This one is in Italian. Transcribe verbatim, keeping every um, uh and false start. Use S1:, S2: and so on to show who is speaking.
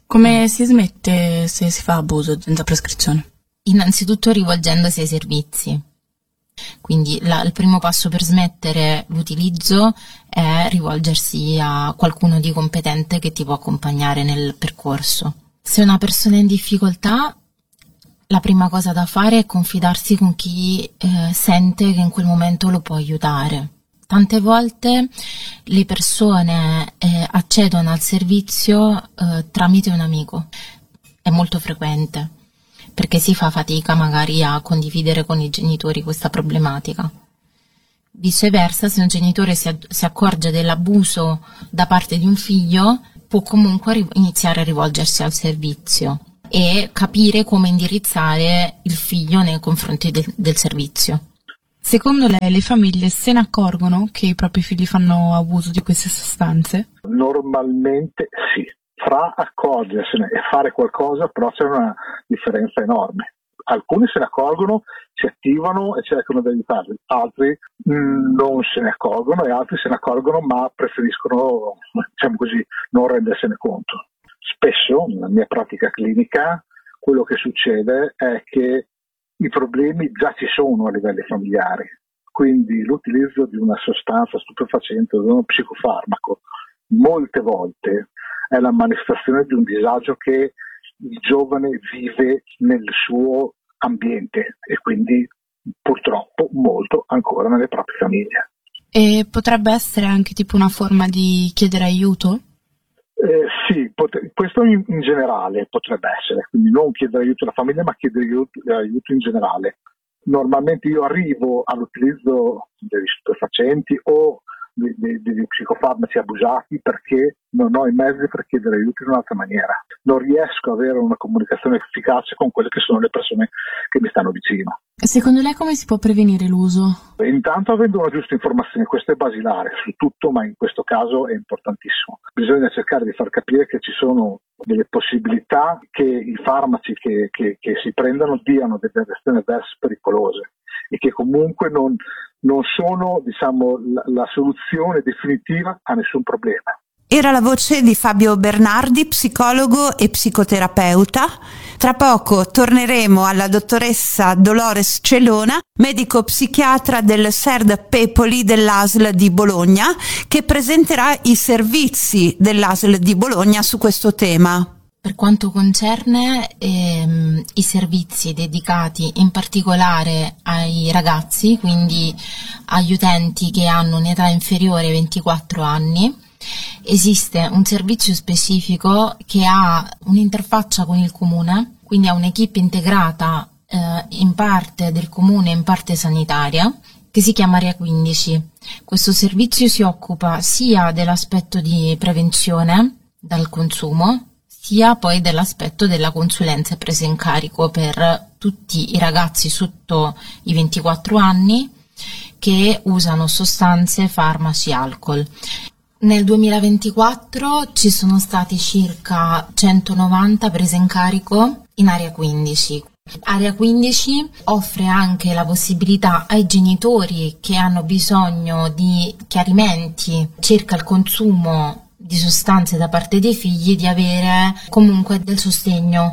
S1: Come si smette se si fa abuso senza prescrizione?
S2: Innanzitutto rivolgendosi ai servizi. Quindi la, il primo passo per smettere l'utilizzo è rivolgersi a qualcuno di competente che ti può accompagnare nel percorso. Se una persona è in difficoltà, la prima cosa da fare è confidarsi con chi eh, sente che in quel momento lo può aiutare. Tante volte le persone eh, accedono al servizio eh, tramite un amico, è molto frequente, perché si fa fatica magari a condividere con i genitori questa problematica. Viceversa, se un genitore si, si accorge dell'abuso da parte di un figlio, può comunque ri- iniziare a rivolgersi al servizio e capire come indirizzare il figlio nei confronti de- del servizio.
S1: Secondo lei le famiglie se ne accorgono che i propri figli fanno abuso di queste sostanze?
S3: Normalmente sì. Fra accorgersene e fare qualcosa però c'è una differenza enorme. Alcuni se ne accorgono, si attivano e cercano di aiutarli, altri mh, non se ne accorgono e altri se ne accorgono ma preferiscono, diciamo così, non rendersene conto. Spesso nella mia pratica clinica quello che succede è che i problemi già ci sono a livelli familiari, quindi l'utilizzo di una sostanza stupefacente o di uno psicofarmaco molte volte è la manifestazione di un disagio che il giovane vive nel suo ambiente e quindi purtroppo molto ancora nelle proprie famiglie.
S1: E potrebbe essere anche tipo una forma di chiedere aiuto?
S3: Eh, sì, pot- questo in, in generale potrebbe essere, quindi non chiedere aiuto alla famiglia ma chiedere aiuto, aiuto in generale. Normalmente io arrivo all'utilizzo degli stupefacenti o degli psicofarmaci abusati perché non ho i mezzi per chiedere aiuto in un'altra maniera. Non riesco ad avere una comunicazione efficace con quelle che sono le persone che mi stanno vicino.
S1: Secondo lei come si può prevenire l'uso?
S3: Intanto avendo una giusta informazione, questo è basilare su tutto, ma in questo caso è importantissimo. Bisogna cercare di far capire che ci sono delle possibilità che i farmaci che, che, che si prendano diano delle reazioni avverse pericolose e che comunque non, non sono, diciamo, la, la soluzione definitiva a nessun problema.
S4: Era la voce di Fabio Bernardi, psicologo e psicoterapeuta. Tra poco torneremo alla dottoressa Dolores Celona, medico psichiatra del S E R D Pepoli dell'A S L di Bologna, che presenterà i servizi dell'A S L di Bologna su questo tema.
S2: Per quanto concerne ehm, i servizi dedicati in particolare ai ragazzi, quindi agli utenti che hanno un'età inferiore ai ventiquattro anni, esiste un servizio specifico che ha un'interfaccia con il comune, quindi ha un'equipe integrata eh, in parte del comune e in parte sanitaria, che si chiama Area quindici. Questo servizio si occupa sia dell'aspetto di prevenzione dal consumo, sia poi dell'aspetto della consulenza e presa in carico per tutti i ragazzi sotto i ventiquattro anni che usano sostanze, farmaci, alcol. Nel duemilaventiquattro ci sono stati circa centonovanta prese in carico in Area quindici. Area quindici offre anche la possibilità ai genitori che hanno bisogno di chiarimenti circa il consumo di sostanze da parte dei figli di avere comunque del sostegno